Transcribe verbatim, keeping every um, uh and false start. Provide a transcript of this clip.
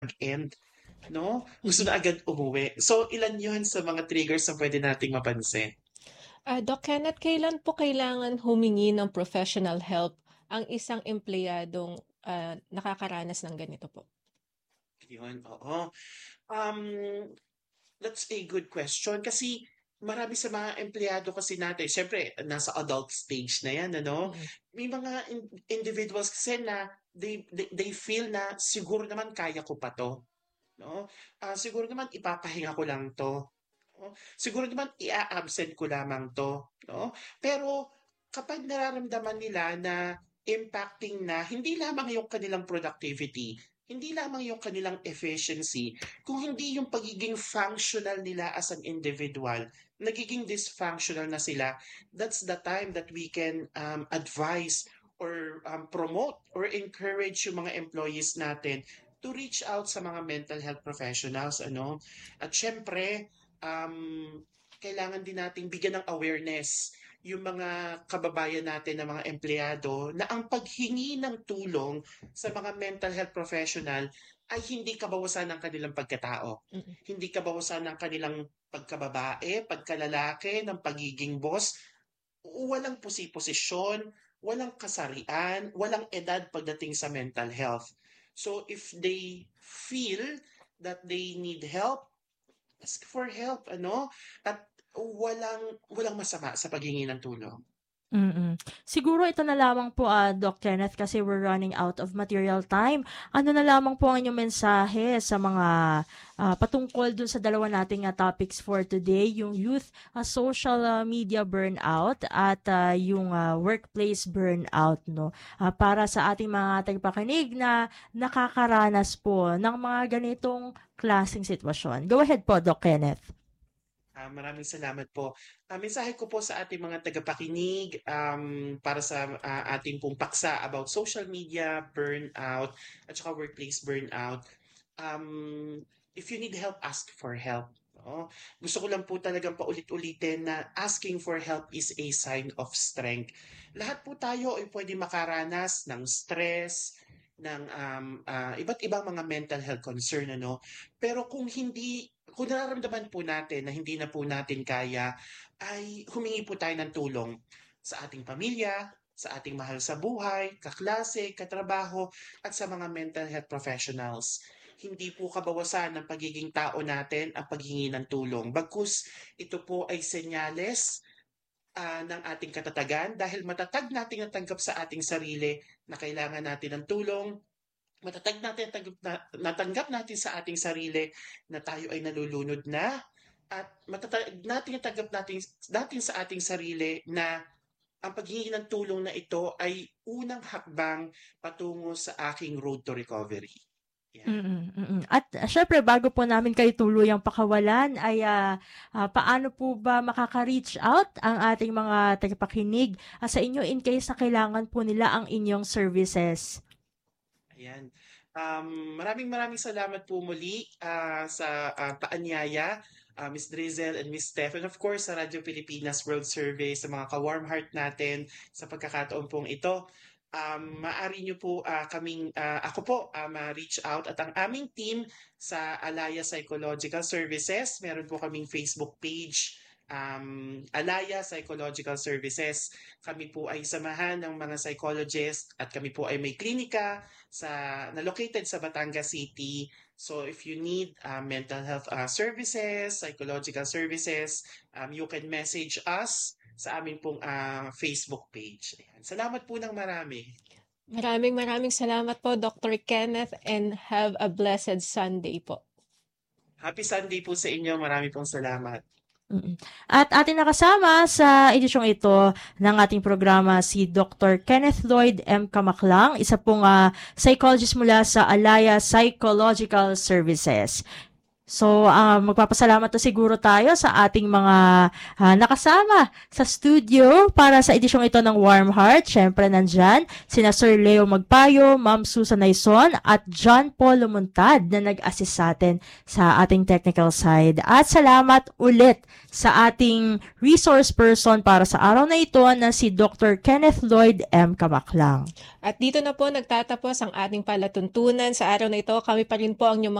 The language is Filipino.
mag-end, no? Gusto na agad umuwi. So, ilan yun sa mga triggers na pwede nating mapansin? Ah, Doc Kenneth, kailan po kailangan humingi ng professional help ang isang empleyadong ah, nakakaranas ng ganito po? Yun, oo. Um, that's a good question kasi marami sa mga empleyado kasi natin, syempre, nasa adult stage na yan, ano? Mm. May mga in- individuals kasi na they, they, they feel na siguro naman kaya ko pa to. No? Ah, siguro naman ipapahinga ko lang to. No? Siguro naman ia-absent ko lamang to. No? Pero kapag nararamdaman nila na impacting na hindi lamang yung kanilang productivity, hindi lamang yung kanilang efficiency, kung hindi yung pagiging functional nila as an individual, nagiging dysfunctional na sila, that's the time that we can um, advise or um, promote or encourage yung mga employees natin to reach out sa mga mental health professionals, ano? At syempre, um, kailangan din nating bigyan ng awareness yung mga kababayan natin na mga empleyado na ang paghingi ng tulong sa mga mental health professional ay hindi kabawasan ng kanilang pagkatao. Mm. Hindi kabawasan ng kanilang pagkababae, pagkalalaki, ng pagiging boss. Walang posi-posisyon, walang kasarian, walang edad pagdating sa mental health. So if they feel that they need help, ask for help, ano? At walang walang masama sa paghingi ng tulong. Mm. Siguro ito na lamang po, ah, Doc Kenneth, kasi we're running out of material time. Ano na lamang po ang inyong mensahe sa mga ah, patungkol dun sa dalawa nating ah, topics for today, yung youth ah, social ah, media burnout at ah, yung ah, workplace burnout, no? Ah, para sa ating mga tagapakinig na nakakaranas po ng mga ganitong klaseng sitwasyon. Go ahead po, Doc Kenneth. Ah, maraming salamat po. Ah, mensahe ko po sa ating mga tagapakinig um, para sa ah, ating pong paksa about social media, burnout, at saka workplace burnout. Um, if you need help, ask for help. No? Gusto ko lang po talagang paulit-ulitin na asking for help is a sign of strength. Lahat po tayo ay pwede makaranas ng stress, ng um, ah, iba't ibang mga mental health concern, ano? Pero kung hindi, kung nararamdaman po natin na hindi na po natin kaya, ay humingi po tayo ng tulong sa ating pamilya, sa ating mahal sa buhay, kaklase, katrabaho, at sa mga mental health professionals. Hindi po kabawasan ng pagiging tao natin ang paghingi ng tulong. Bagkus, ito po ay senyales ah, ng ating katatagan dahil matatag nating natanggap sa ating sarili na kailangan natin ng tulong, matatag natin natanggap, na, natanggap natin sa ating sarili na tayo ay nalulunod na, at matatag natin natanggap natin, natin sa ating sarili na ang paghingi ng tulong na ito ay unang hakbang patungo sa aking road to recovery. Yan. Mm, mm. At uh, syempre bago po namin kayo tuluyang pakawalan ay ah, ah, paano po ba makaka-reach out ang ating mga tagapakinig ah, sa inyo in case na kailangan po nila ang inyong services? Ayan. Um, maraming maraming salamat po muli ah, sa ah, paanyaya, ah, Miss Drizel and Miss Steph, and of course sa Radyo Pilipinas World Survey, sa mga ka-warm heart natin sa pagkakataon pong ito. Um, maaari nyo po ah, kaming, ah, ako po, ah, ma-reach out at ang aming team sa Alaya Psychological Services, meron po kaming Facebook page, um, Alaya Psychological Services. Kami po ay samahan ng mga psychologist at kami po ay may klinika sa na located sa Batangas City. So if you need uh, mental health uh, services, psychological services, um, you can message us sa amin pong uh, Facebook page. Ayan. Salamat po ng marami. Maraming maraming salamat po, Doctor Kenneth, and have a blessed Sunday po. Happy Sunday po sa inyo. Marami pong salamat. Mm. At ating nakasama sa edisyong ito ng ating programa si Doctor Kenneth Lloyd M. Kamaklang, isa pong uh, psychologist mula sa Alaya Psychological Services. So, ah, magpapasalamat na siguro tayo sa ating mga ah, nakasama sa studio para sa edisyong ito ng Warm Heart. Siyempre, nandyan sina Sir Leo Magpayo, Ma'am Susan Naison, at John Paul Lumuntad na nag-assist sa atin sa ating technical side. At salamat ulit sa ating resource person para sa araw na ito na si Doctor Kenneth Lloyd M. Kamaklang. At dito na po nagtatapos ang ating palatuntunan sa araw na ito. Kami pa rin po ang inyong